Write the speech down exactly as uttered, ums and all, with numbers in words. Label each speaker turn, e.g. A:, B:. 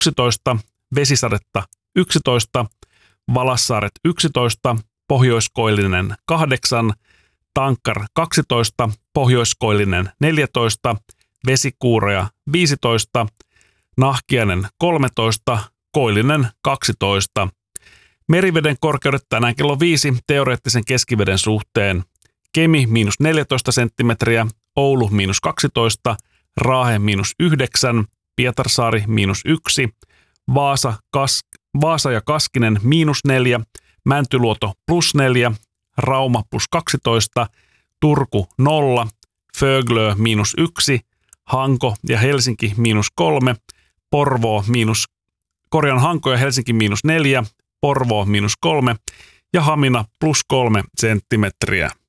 A: yksitoista, Vesisadetta yksitoista, Valassaaret yksitoista, Pohjoiskoillinen kahdeksan, Tankkar kaksitoista, Pohjoiskoillinen neljätoista, Vesikuureja viisitoista, Nahkiainen kolmetoista, Koillinen kaksitoista. Meriveden korkeudet tänään kello viisi teoreettisen keskiveden suhteen. Kemi miinus neljätoista senttimetriä, Oulu miinus kaksitoista, Raahe miinus yhdeksän, Pietarsaari miinus yksi, Vaasa, Kas, Vaasa ja Kaskinen miinus neljä, Mäntyluoto plus neljä, Rauma plus kaksitoista, Turku nolla, Föglö miinus yksi, Hanko ja Helsinki miinus kolme, Porvoo miinus, korjan Hanko ja Helsinki miinus neljä, Porvoo miinus kolme ja Hamina plus kolme senttimetriä.